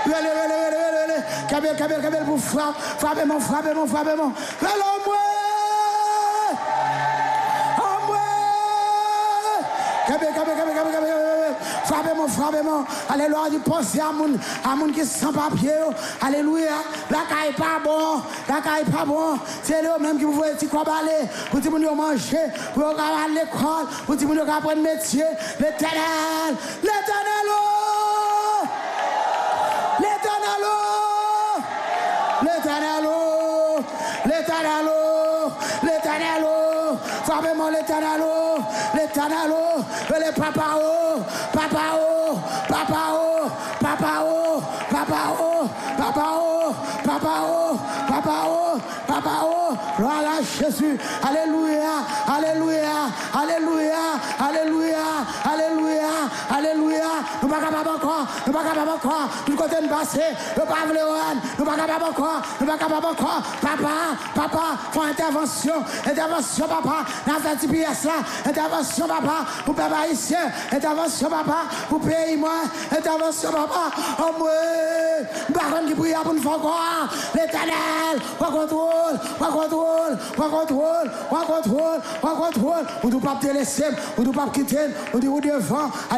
Kabel pour frappez-moi. Frappez-moi. Alléluia, du penser à mon qui sans papier. Alléluia, la caille pas bon. C'est eux même qui vous voyez si quoi balai. Pour tout le monde manger, pour aller à l'école, pour tout le monde apprendre métier. L'éternel. Frappez-moi l'éternel. Le papa. Voilà Jésus. Alléluia. Nous pas capable encore. Nous côté de passer. Nous pas capable encore. Papa, faut intervention, papa. Dans cette pièce là, intervention, papa. Pour papa haïtien, intervention, papa. Pour pays moi, intervention, papa. Oh moi, par contre qui prie pour nous faire croire. L'éternel, pas contrôle. On ne peut pas te laisser, on ne peut pas quitter, on dit devant.